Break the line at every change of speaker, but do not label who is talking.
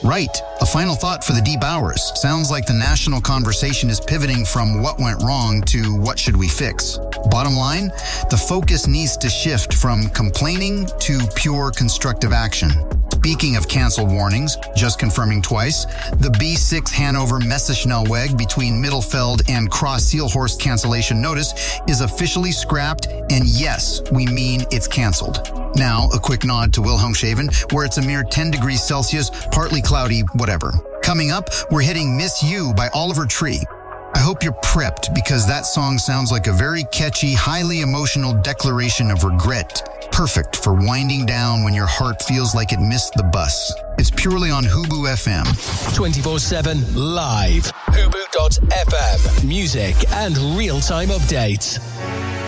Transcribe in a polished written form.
Right. A final thought for the deep hours. Sounds like the national conversation is pivoting from what went wrong to what should we fix. Bottom line, the focus needs to shift from complaining to pure constructive action. Speaking of canceled warnings, just confirming twice, the B6 Hanover Messerschnellweg between Mittelfeld and Cross Seelhorst cancellation notice is officially scrapped, and yes, we mean it's canceled. Now, a quick nod to Wilhelmshaven, where it's a mere 10 degrees Celsius, partly cloudy, whatever. Coming up, we're hitting Miss You by Oliver Tree. I hope you're prepped because that song sounds like a very catchy, highly emotional declaration of regret. Perfect for winding down when your heart feels like it missed the bus. It's purely on Hubu FM.
24/7 live. Hubu.fm. Music and real-time updates.